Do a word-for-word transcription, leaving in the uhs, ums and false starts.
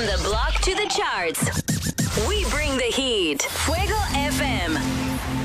From the block to the charts, we bring the heat. Fuego F M.